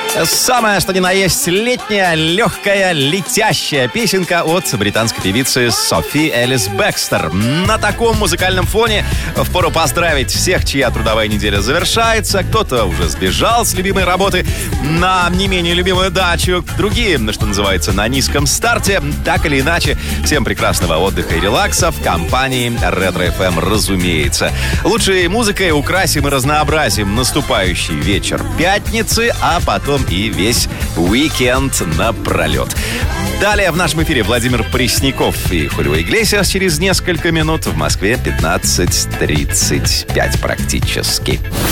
Самая, что ни на есть, летняя, легкая, летящая песенка от британской певицы Софи Элис Бекстер. На таком музыкальном фоне впору поздравить всех, чья трудовая неделя завершается. Кто-то уже сбежал с любимой работы на не менее любимую дачу. Другие, что называется, на низком старте. Так или иначе, всем прекрасного отдыха и релакса в компании Ретро FM, разумеется. Лучшей музыкой украсим и разнообразим наступающий вечер пятницы, а потом и весь уикенд напролет. Далее в нашем эфире Владимир Пресняков и Хулио Иглесиас через несколько минут. В Москве 15:35 практически.